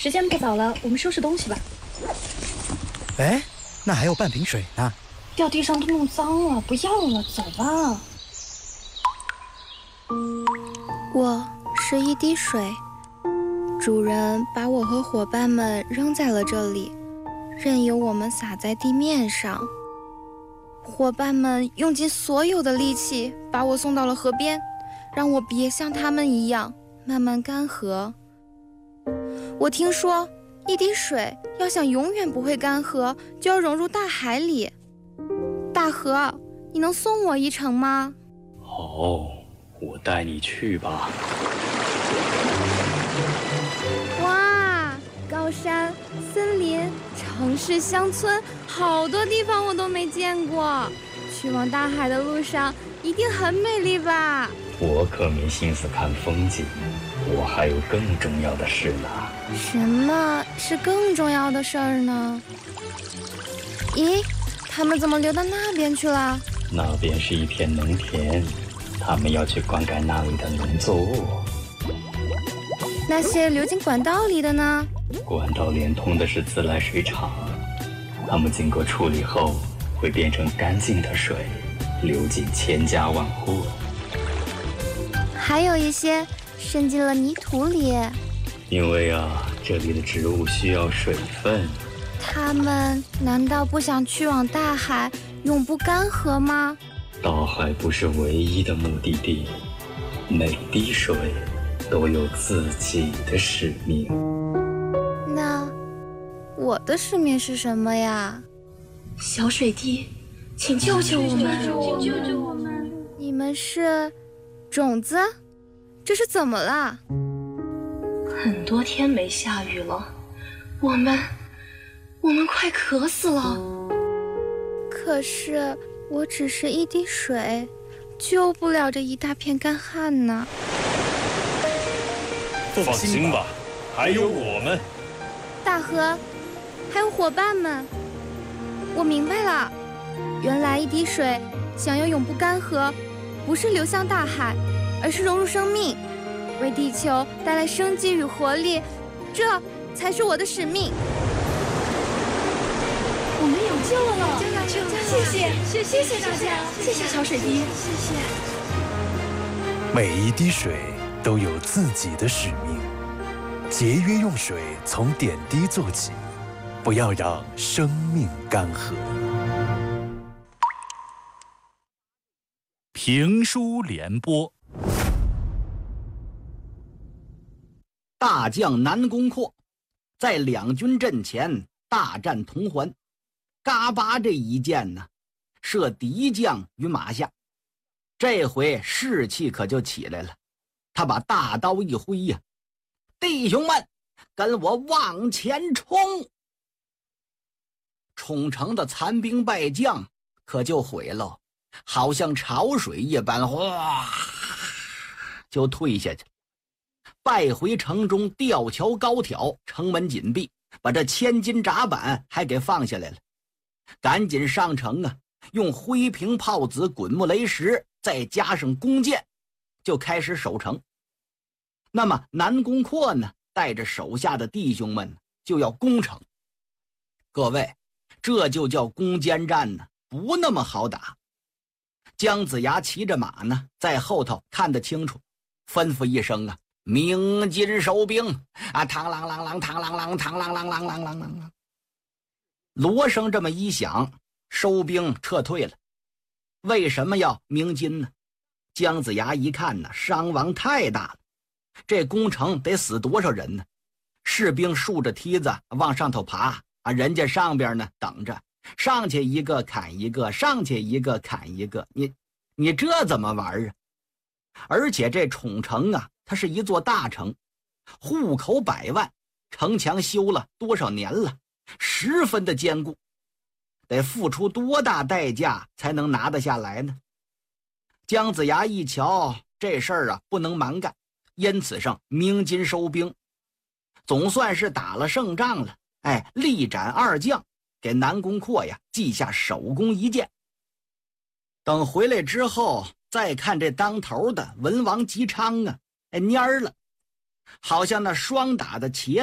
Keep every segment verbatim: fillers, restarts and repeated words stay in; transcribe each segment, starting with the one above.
时间不早了，我们收拾东西吧。 哎，那还有半瓶水呢。 掉地上都弄脏了，不要了，走吧。 我是一滴水，主人把我和伙伴们扔在了这里，任由我们洒在地面上。伙伴们用尽所有的力气把我送到了河边，让我别像他们一样慢慢干涸。我听说一滴水要想永远不会干涸，就要融入大海里。大河，你能送我一程吗？ 好，我带你去吧。 哇，高山、森林、城市、乡村，好多地方我都没见过。去往大海的路上一定很美丽吧？ 我可没心思看风景，我还有更重要的事呢。 什么是更重要的事儿呢？咦，他们怎么流到那边去了？ 那边是一片农田，他们要去灌溉那里的农作物。 那些流进管道里的呢？ 管道连通的是自来水厂，它们经过处理后会变成干净的水，流进千家万户。 还有一些渗进了泥土里。 因为啊，这里的植物需要水分。 他们难道不想去往大海，永不干涸吗？ 大海不是唯一的目的地，每滴水都有自己的使命。 那我的使命是什么呀？ 小水滴，请救救我们！ 请救救我们！你们是种子？这是怎么了？ 很多天没下雨了，我们我们快渴死了。 可是我只是一滴水，救不了这一大片干旱呢。 放心吧，还有我们。 大河，还有伙伴们，我明白了，原来一滴水想要永不干涸，不是流向大海，而是融入生命，为地球带来生机与活力，这才是我的使命。 我们有救了！救了！救了！谢谢，谢谢大家，谢谢小水滴，谢谢。 每一滴水都有自己的使命，节约用水，从点滴做起，不要让生命干涸。 评书联播。 大将南宫阔在两军阵前大战铜环，嘎巴这一箭呢，射敌将于马下。这回士气可就起来了，他把大刀一挥呀、啊，弟兄们，跟我往前冲！冲城的残兵败将可就毁了，好像潮水一般，哗就退下去。败回城中，吊桥高挑，城门紧闭，把这千斤闸板还给放下来了。赶紧上城啊，用灰瓶炮子、滚木雷石，再加上弓箭，就开始守城。那么南宫阔呢，带着手下的弟兄们就要攻城。各位，这就叫攻坚战呢，不那么好打。姜子牙骑着马呢，在后头看得清楚，吩咐一声啊，鸣金收兵啊！嘡啷啷啷，嘡啷啷，嘡啷啷啷啷啷啷。锣声这么一响，收兵撤退了。为什么要鸣金呢？姜子牙一看呢，伤亡太大了，这攻城得死多少人呢？士兵竖着梯子往上头爬啊，人家上边呢等着，上去一个砍一个，上去一个砍一个，你你这怎么玩啊？而且这宠城啊，它是一座大城，户口百万，城墙修了多少年了，十分的坚固，得付出多大代价才能拿得下来呢？姜子牙一瞧这事儿啊，不能蛮干，因此上鸣金收兵，总算是打了胜仗了。哎，力斩二将，给南宫阔呀记下首功一件。等回来之后，再看这当头的文王姬昌啊，哎蔫儿了，好像那霜打的茄子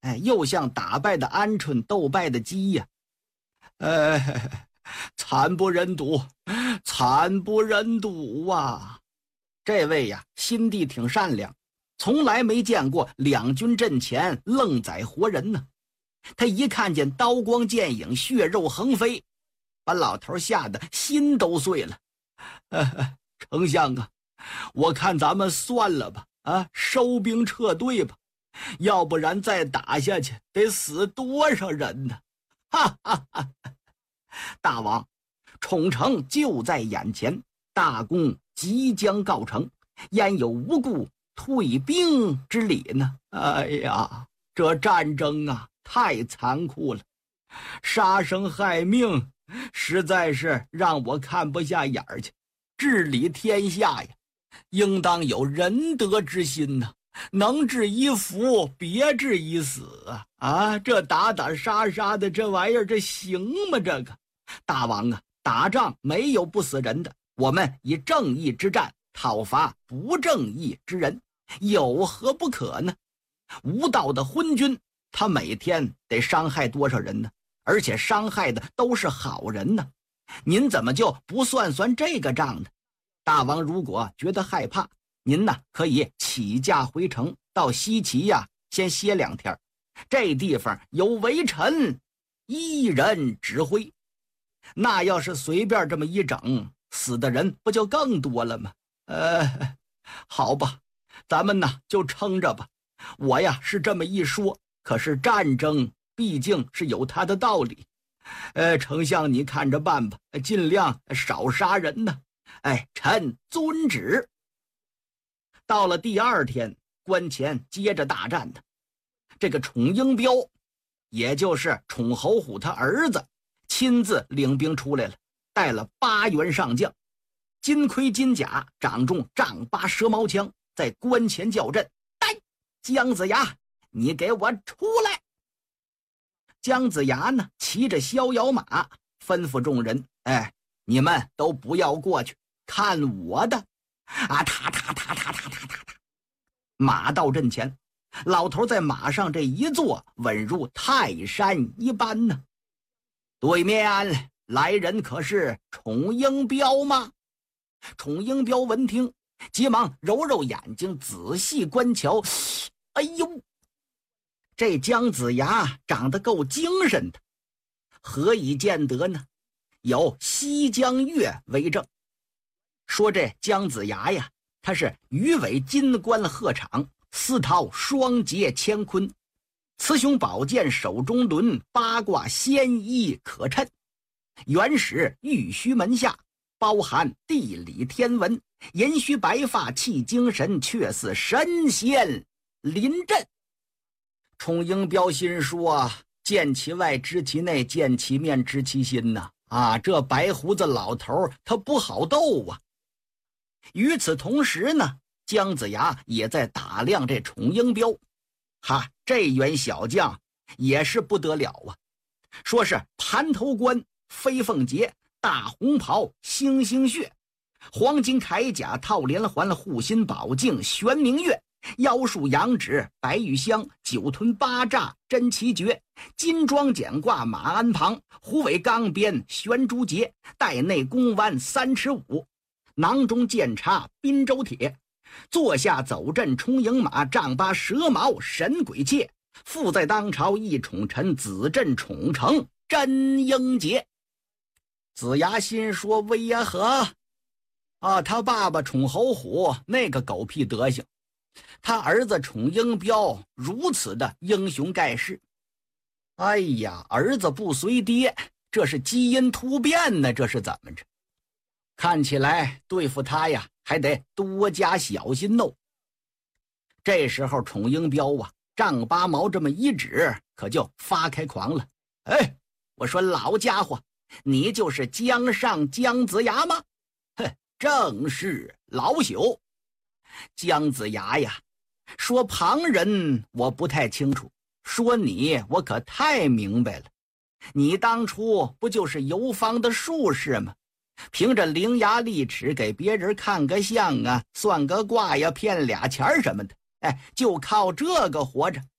哎，又像打败的鹌鹑斗败的鸡呀、啊！哎，惨不忍睹，惨不忍睹啊！这位呀，心地挺善良，从来没见过两军阵前愣宰活人呢。他一看见刀光剑影，血肉横飞，把老头吓得心都碎了。呃，丞相啊，我看咱们算了吧，啊，收兵撤退吧，要不然再打下去得死多少人呢？哈哈哈！大王，宠城就在眼前，大功即将告成，焉有无故退兵之理呢？哎呀，这战争啊，太残酷了，杀生害命，实在是让我看不下眼儿去。治理天下呀，应当有仁德之心呐、啊，能治一夫，别治一死啊！啊，这打打杀杀的这玩意儿，这行吗？这个大王啊，打仗没有不死人的，我们以正义之战讨伐不正义之人，有何不可呢？无道的昏君，他每天得伤害多少人呢？而且伤害的都是好人呢。您怎么就不算算这个账呢？大王如果觉得害怕，您呢可以起驾回城，到西岐呀先歇两天。这地方由微臣一人指挥，那要是随便这么一整，死的人不就更多了吗？呃，好吧，咱们呢就撑着吧。我呀是这么一说，可是战争毕竟是有它的道理。呃，丞相你看着办吧，尽量少杀人呢。哎，臣遵旨。到了第二天，关前接着大战的这个宠英彪，也就是宠侯虎他儿子，亲自领兵出来了，带了八员上将，金盔金甲，掌中丈八蛇矛枪，在关前叫阵。来，姜子牙，你给我出来！姜子牙呢，骑着逍遥马，吩咐众人：哎，你们都不要过去，看我的！啊，踏踏踏踏踏踏踏踏，马到阵前，老头在马上这一坐，稳如泰山一般呢。对面来人可是宠英彪吗？宠英彪闻听，急忙揉揉眼睛，仔细观瞧。哎呦，这姜子牙长得够精神的，何以见得呢？有西江月为证。说这姜子牙呀，他是鱼尾金冠鹤氅，丝绦双节乾坤，雌雄宝剑手中轮，八卦仙衣可衬。原始玉虚门下，包含地理天文，银须白发气精神，却似神仙临阵。宠英彪心说：见其外知其内，见其面知其心呐！啊，这白胡子老头他不好斗啊。与此同时呢，姜子牙也在打量这宠英彪。哈，这员小将也是不得了啊！说是盘头冠、飞凤节、大红袍、星星血，黄金铠甲、套连环、护心宝镜、玄明月，妖术羊指、白玉香、九吞八诈、真奇诀，金装简挂马鞍旁，虎尾钢鞭悬珠节，带内弓弯三尺五，囊中剑插滨州铁，坐下走阵充盈马，丈八蛇矛神鬼切，附在当朝一宠臣，子镇宠城真英杰。子牙心说：为呀呵啊，他爸爸宠侯虎那个狗屁德行，他儿子宠英彪如此的英雄盖世。哎呀，儿子不随爹，这是基因突变呢，这是怎么着？看起来对付他呀，还得多加小心哦。这时候宠英彪啊，丈八矛这么一指，可就发开狂了。哎，我说老家伙，你就是姜尚姜子牙吗？哼，正是老朽。姜子牙呀，说旁人我不太清楚，说你我可太明白了。你当初不就是游方的术士吗？凭着伶牙俐齿给别人看个相啊，算个卦呀，骗俩钱什么的，哎，就靠这个活着。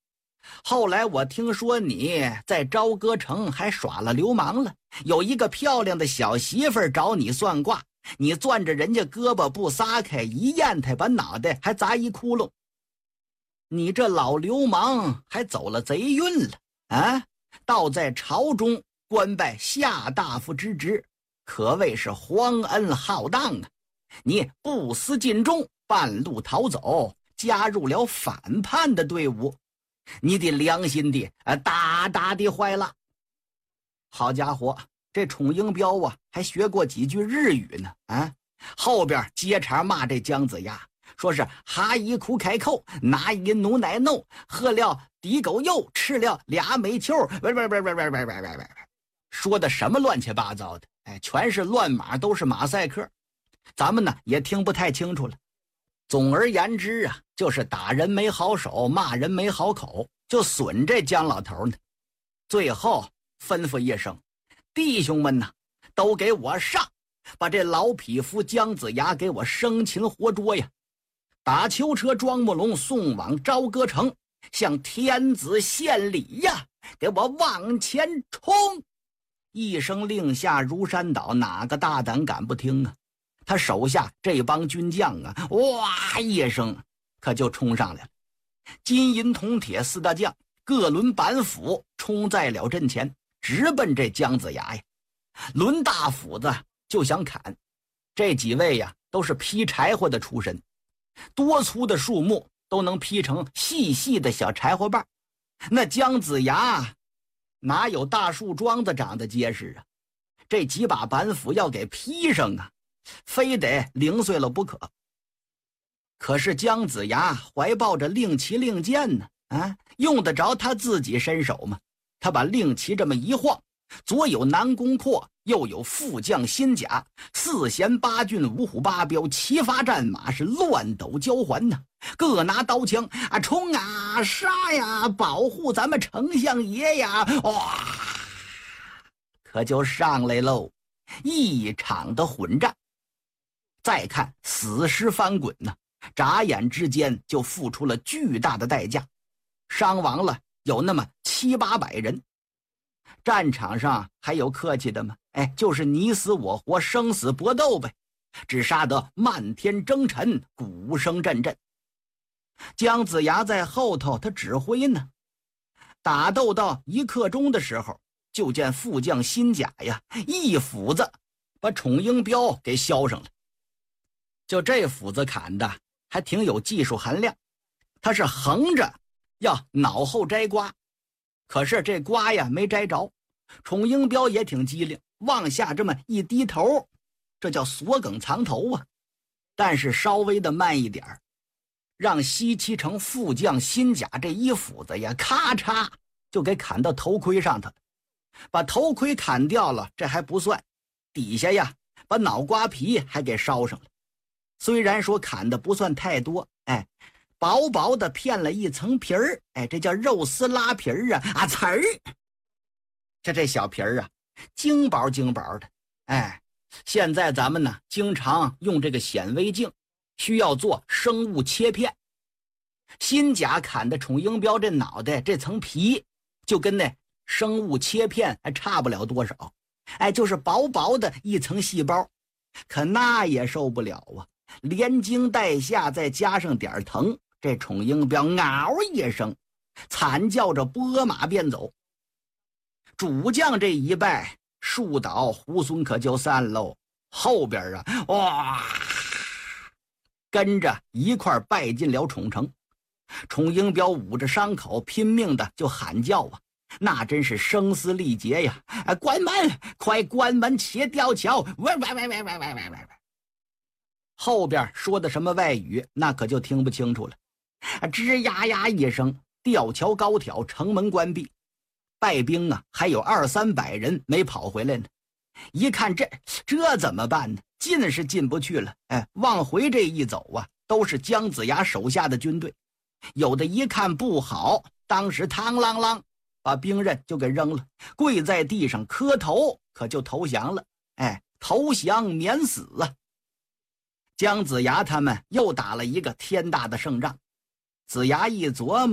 后来我听说你在朝歌城还耍了流氓了，有一个漂亮的小媳妇儿找你算卦，你攥着人家胳膊不撒开，一验他把脑袋还砸一窟窿。你这老流氓还走了贼运了啊！倒在朝中官拜下大夫之职，可谓是皇恩浩荡啊！你不思尽忠，半路逃走，加入了反叛的队伍，你的良心的啊大大的坏了。好家伙，这宠英彪啊还学过几句日语呢啊！后边接茬骂这姜子牙，说是哈一苦开口，拿一奴奶弄，喝了地沟油，吃了俩煤球，喂喂喂喂喂喂喂喂喂，说的什么乱七八糟的，哎，全是乱码，都是马赛克，咱们呢也听不太清楚了。总而言之啊，就是打人没好手，骂人没好口，就损这姜老头呢。最后吩咐一声，弟兄们呐，都给我上，把这老匹夫姜子牙给我生擒活捉呀！打囚车庄木龙送往朝歌城，向天子献礼呀！给我往前冲！一声令下如山倒，哪个大胆敢不听啊？他手下这帮军将啊，哇一声可就冲上来了。金银铜铁四大将各轮板斧冲在了阵前，直奔这姜子牙呀！抡大斧子就想砍。这几位呀都是劈柴火的出身，多粗的树木都能劈成细细的小柴火棒。那姜子牙哪有大树桩子长得结实啊？这几把板斧要给劈上啊，非得零碎了不可。可是姜子牙怀抱着令旗令箭呢，啊，用得着他自己伸手吗？他把令旗这么一晃，左有南宫阔，右有副将辛甲，四贤八郡五虎八彪，齐发战马是乱斗交环呢，各拿刀枪啊，冲啊杀呀，保护咱们丞相爷呀！哇，可就上来喽，一场的混战。再看死尸翻滚呢，眨眼之间就付出了巨大的代价，伤亡了有那么七八百人。战场上还有客气的吗？哎，就是你死我活，生死搏斗呗，只杀得漫天征尘，鼓声阵阵。姜子牙在后头他指挥呢。打斗到一刻钟的时候，就见副将辛甲呀一斧子把宠英彪给削上了。就这斧子砍的还挺有技术含量，他是横着要脑后摘瓜，可是这瓜呀没摘着。宠英彪也挺机灵，往下这么一低头，这叫锁梗藏头啊。但是稍微的慢一点，让西岐城副将辛甲这一斧子呀，咔嚓就给砍到头盔上头了。把头盔砍掉了，这还不算，底下呀把脑瓜皮还给烧上了。虽然说砍的不算太多，哎，薄薄的片了一层皮儿，哎，这叫肉丝拉皮儿啊啊刺儿。这这小皮儿啊，精薄精薄的，哎，现在咱们呢经常用这个显微镜，需要做生物切片。辛甲砍的宠英彪这脑袋这层皮，就跟那生物切片还差不了多少，哎，就是薄薄的一层细胞，可那也受不了啊。连惊带吓，再加上点疼，这宠英彪嗷一声惨叫着拨马便走。主将这一败，树倒猢狲可就散喽。后边啊，哇，跟着一块败进了宠城。宠英彪捂着伤口拼命的就喊叫啊，那真是声嘶力竭呀！啊，关门，快关门，且吊桥！喂喂喂喂喂喂喂喂喂！后边说的什么外语，那可就听不清楚了。吱呀呀一声，吊桥高挑，城门关闭。败兵啊，还有二三百人没跑回来呢。一看这这怎么办呢？进是进不去了，哎，往回这一走啊，都是姜子牙手下的军队。有的一看不好，当时嘡啷啷把兵刃就给扔了，跪在地上磕头，可就投降了。哎，投降免死啊！姜子牙他们又打了一个天大的胜仗。子牙一琢磨，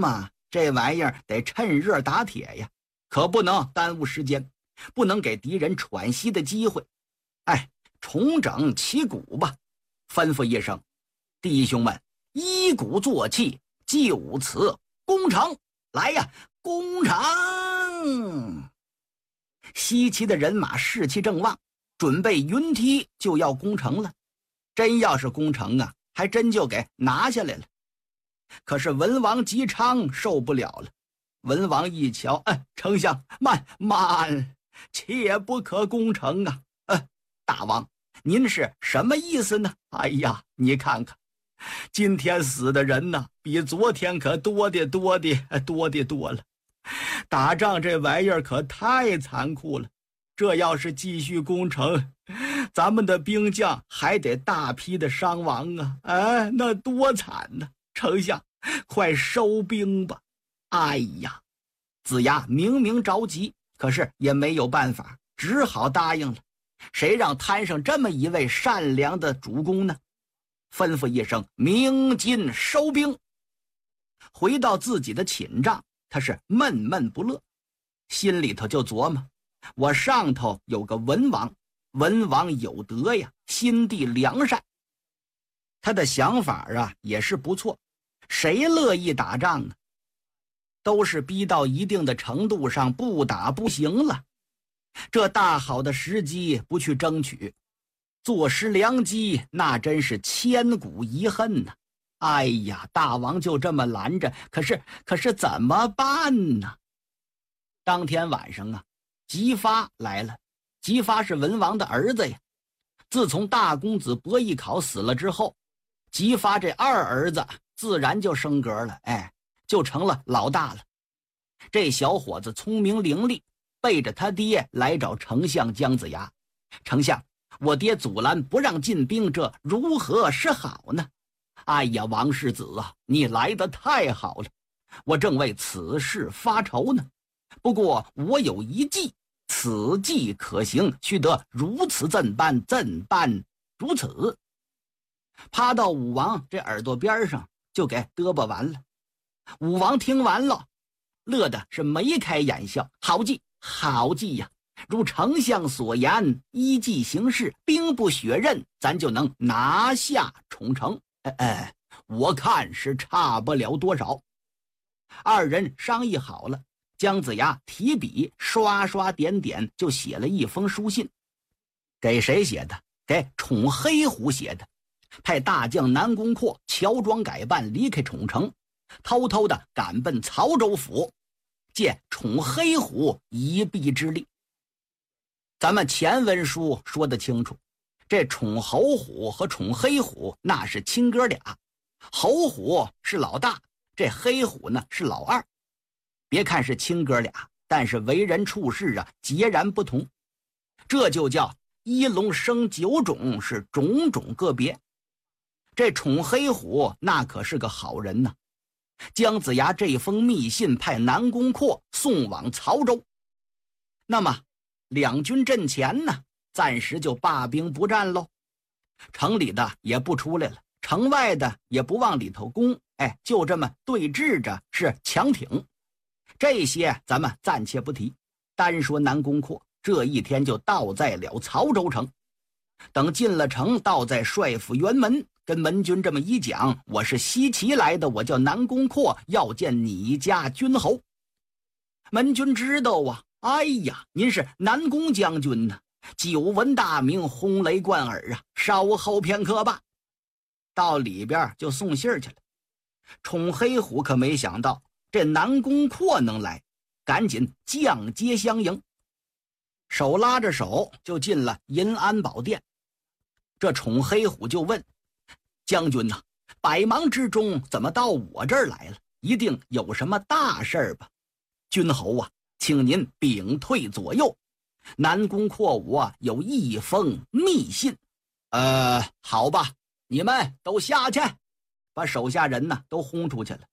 这玩意儿得趁热打铁呀，可不能耽误时间，不能给敌人喘息的机会。哎，重整旗鼓吧，吩咐一声，弟兄们，一鼓作气，就此攻城！来呀，攻城！西岐的人马士气正旺，准备云梯就要攻城了。真要是攻城啊，还真就给拿下来了。可是文王姬昌受不了了。文王一瞧，哎，丞相慢慢，切不可攻城啊！呃，大王，您是什么意思呢？哎呀，你看看，今天死的人呢，比昨天可多的多的多的多了。打仗这玩意儿可太残酷了，这要是继续攻城，咱们的兵将还得大批的伤亡啊！哎，那多惨呢！丞相，快收兵吧！哎呀，子牙明明着急，可是也没有办法，只好答应了。谁让摊上这么一位善良的主公呢？吩咐一声，鸣金收兵。回到自己的寝帐，他是闷闷不乐，心里头就琢磨，我上头有个文王，文王有德呀，心地良善。他的想法啊也是不错，谁乐意打仗啊？都是逼到一定的程度上不打不行了。这大好的时机不去争取，坐失良机，那真是千古遗恨呐！哎呀，大王就这么拦着，可是可是怎么办呢？当天晚上啊，姬发来了。姬发是文王的儿子呀。自从大公子伯邑考死了之后，姬发这二儿子自然就升格了，哎，就成了老大了。这小伙子聪明伶俐，背着他爹来找丞相姜子牙。丞相，我爹阻拦不让进兵，这如何是好呢？哎呀，王世子啊，你来得太好了，我正为此事发愁呢。不过我有一计，此计可行，须得如此怎办？怎办如此？趴到武王这耳朵边上就给嘚啵完了。武王听完了，乐得是眉开眼笑。好计，好计呀！如丞相所言，依计行事，兵不血刃，咱就能拿下冲城。哎哎，我看是差不了多少。二人商议好了，姜子牙提笔刷刷点点就写了一封书信。给谁写的？给宠黑虎写的。派大将南宫阔乔装改扮离开宠城，偷偷的赶奔曹州府，借宠黑虎一臂之力。咱们前文书说得清楚，这宠侯虎和宠黑虎那是亲哥俩，侯虎是老大，这黑虎呢是老二。别看是亲哥俩，但是为人处事啊截然不同，这就叫一龙生九种，是种种个别。这宠黑虎那可是个好人呐。姜子牙这封密信派南宫阔送往曹州，那么两军阵前呢，暂时就罢兵不战喽。城里的也不出来了，城外的也不往里头攻，哎，就这么对峙着，是强挺。这些咱们暂且不提，单说南宫阔这一天就到在了曹州城。等进了城，到在帅府辕门，跟门军这么一讲，我是西岐来的，我叫南宫阔，要见你家君侯。门军知道啊，哎呀，您是南宫将军呢，久闻大名，轰雷贯耳啊，稍后片刻吧。到里边就送信去了。宠黑虎可没想到这南宫阔能来，赶紧降阶相迎，手拉着手就进了银安宝殿。这宠黑虎就问将军呐、啊，百忙之中怎么到我这儿来了？一定有什么大事儿吧？君侯啊，请您屏退左右，南宫阔我有一封密信。呃，好吧，你们都下去，把手下人呢都轰出去了。